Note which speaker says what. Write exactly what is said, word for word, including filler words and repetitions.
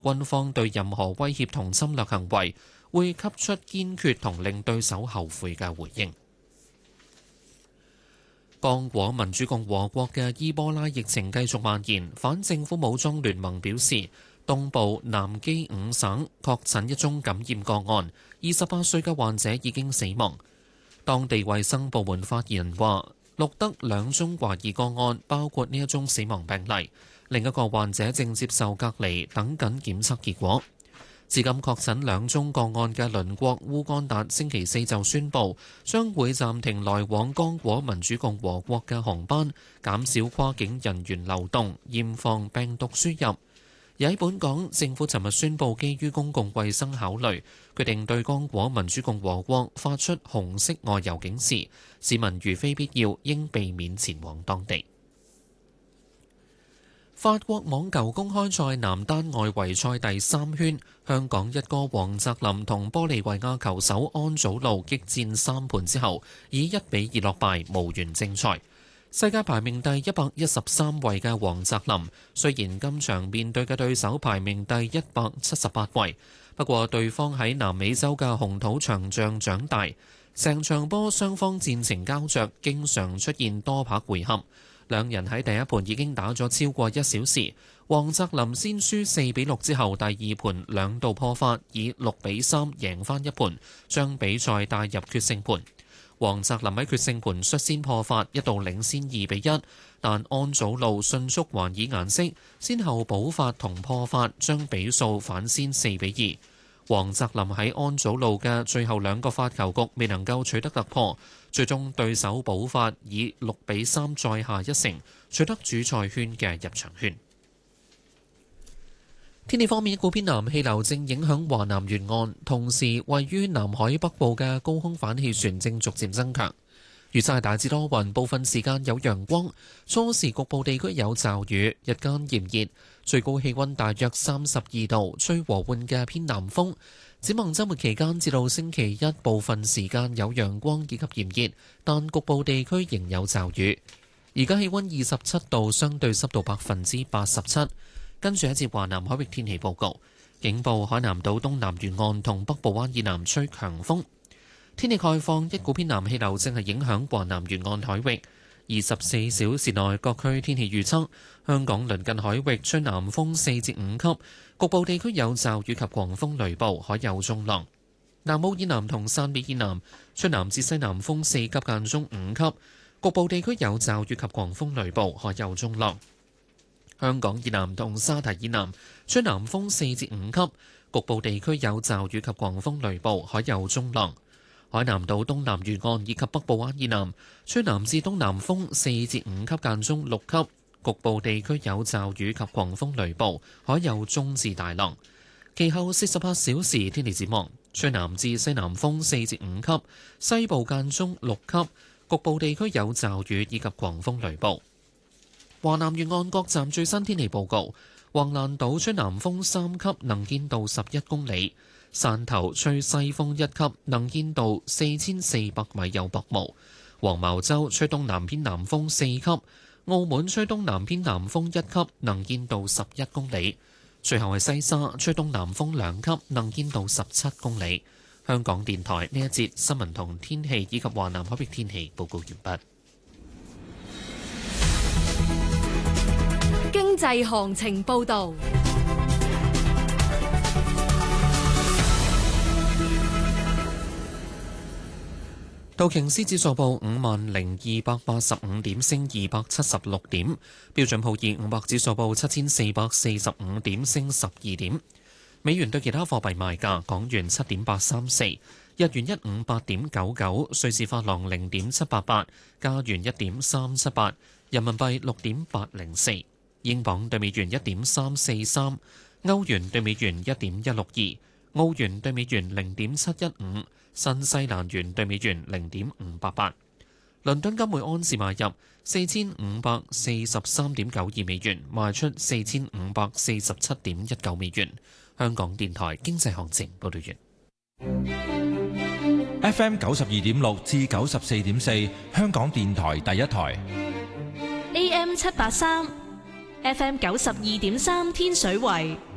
Speaker 1: 軍方對任何威脅同侵略行為會給出堅決同令對手後悔嘅回應。剛果民主共和國嘅伊波拉疫情繼續蔓延，反政府武裝聯盟表示，東部南基五省確診一宗感染個案，二十八歲嘅患者已經死亡。當地衛生部門發言人話，錄得兩宗懷疑個案，包括呢一宗死亡病例，另一個患者正接受隔離，等緊檢測結果。至今確診兩宗個案嘅鄰國烏干達星期四就宣布，將會暫停來往剛果民主共和國嘅航班，減少跨境人員流動，嚴防病毒輸入。而喺本港，政府尋日宣布，基於公共衛生考慮，決定對剛果民主共和國發出紅色外遊警示，市民如非必要，應避免前往當地。法國網球公開賽男單外圍賽第三圈，香港一哥黃澤林同玻利維亞球手安祖路激戰三盤之後，以一比二落敗，無緣正賽。世界排名第一百一十三位嘅黃澤林，雖然今場面對嘅對手排名第一百七十八位，不過對方喺南美洲嘅紅土場上長大，成場波雙方戰情膠着，經常出現多拍回合。兩人喺第一盤已經打咗超過一小時，黃澤林先輸四比六之後，第二盤兩度破發，以六比三贏翻一盤，將比賽帶入決勝盤。黃澤林喺決勝盤率先破發，一度領先二比一，但安祖路迅速還以顏色，先後補發同破發，將比數反先四比二。黃澤林喺安祖路嘅最後兩個發球局未能夠取得突破，最終對手補發以六比三再下一城，取得主賽圈嘅入場券。天氣方面，一股偏南氣流正影響華南沿岸，同時位於南海北部嘅高空反氣旋正逐漸增強。預測係大致多雲，部分時間有陽光，初時局部地區有驟雨，日間炎熱，最高氣溫大約三十二度，吹和緩嘅偏南風。展望週末期間至到星期一，部分時間有陽光以及炎熱，但局部地區仍有驟雨。而家氣溫二十七度，相對濕度百分之八十七。跟住一節華南海域天氣報告，警報海南島東南沿岸同北部灣以南吹強風。天氣概況，一股偏南氣流正係影響華南沿岸海域。二十四小時內各區天氣預測：香港鄰近海域吹南風四至五級，局部地區有驟雨及狂風雷暴，海有中浪。南澳以南同汕尾以南吹南至西南風四級間中五級，局部地區有驟雨及狂風雷暴，海有中浪。香港以南同沙堤以南吹南風四至五級，局部地區有驟雨及狂風雷暴，海有中浪。海南島東南沿岸以及北部灣以南吹南至東南風四至五級間中六級，局部地區有驟雨及狂風雷暴，海有中至大浪。其後四十八小時天氣展望，吹南至西南風四至五級，西部間中六級，局部地區有驟雨以及狂風雷暴。華南沿岸各站最新天氣報告：橫瀾島吹南風三級，能見度十一公里；汕頭吹西風一級，能見度四千四百米有薄霧；黃茅洲吹東南偏南風四級；澳門吹東南偏南風一級，能見度十一公里；最後係西沙吹東南風兩級，能見度十七公里。香港電台呢一節新聞同天氣以及華南海域天氣報告完畢。
Speaker 2: 經濟行情報導，
Speaker 1: 道瓊斯指數報五萬零二百八十五點，升二百七十六點；標準普爾五百指數報七千四百四十五點，升十二點。美元對其他貨幣賣價：港元七點八三四，日元一五八點九九，瑞士法郎零點七八八，加元一點三七八，人民幣六點八零四。英鎊對美元一點三四三，歐元對美元一點一六二，澳元對美元零點七一五，新西蘭元對美元零點五八八。倫敦金每安士買入四千五百四十三點九二美元，賣出四千五百四十七點一九美元。香港電台經濟行情報道完。
Speaker 3: F M 九十二點六至九十四點四，香港電台第一台。
Speaker 2: A M 七八三。F M 九十二點三天水圍